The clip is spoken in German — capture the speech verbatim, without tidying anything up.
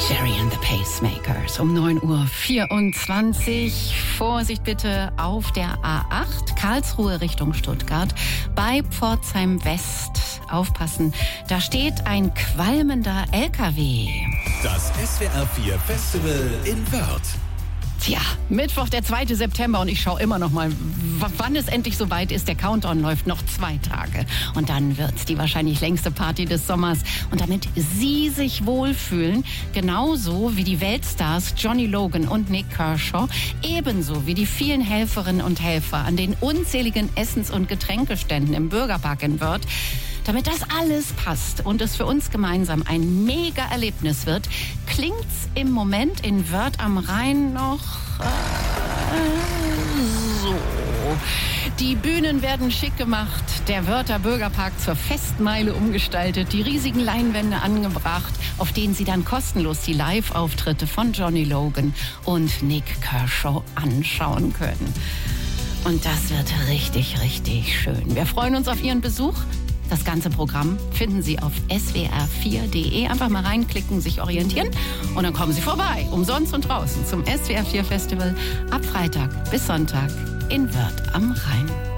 Jerry and the Pacemakers um neun Uhr vierundzwanzig. Vorsicht bitte auf der A acht, Karlsruhe Richtung Stuttgart, bei Pforzheim West. Aufpassen, da steht ein qualmender L K W. Das S W R vier Festival in Wörth. Tja, Mittwoch, der zweite September und ich schaue immer noch mal, w- wann es endlich soweit ist. Der Countdown läuft noch zwei Tage. Und dann wird's die wahrscheinlich längste Party des Sommers. Und damit Sie sich wohlfühlen, genauso wie die Weltstars Johnny Logan und Nick Kershaw, ebenso wie die vielen Helferinnen und Helfer an den unzähligen Essens- und Getränkeständen im Bürgerpark in Wörth, damit das alles passt und es für uns gemeinsam ein Mega-Erlebnis wird, klingt's im Moment in Wörth am Rhein noch äh, so. Die Bühnen werden schick gemacht, der Wörther Bürgerpark zur Festmeile umgestaltet, die riesigen Leinwände angebracht, auf denen Sie dann kostenlos die Live-Auftritte von Johnny Logan und Nick Kershaw anschauen können. Und das wird richtig, richtig schön. Wir freuen uns auf Ihren Besuch. Das ganze Programm finden Sie auf s w r vier punkt d e. Einfach mal reinklicken, sich orientieren und dann kommen Sie vorbei, umsonst und draußen, zum S W R vier Festival ab Freitag bis Sonntag in Wörth am Rhein.